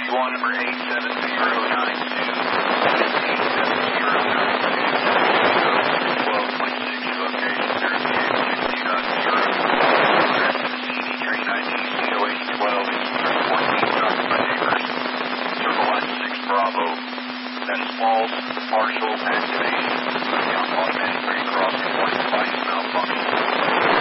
one number 87092. 12.6 location, verification 2.0. CD390 COH12 is 14 by neighbors. Circle line 6 Bravo. That is false, partial activation. Automatic recrossing, device malfunction.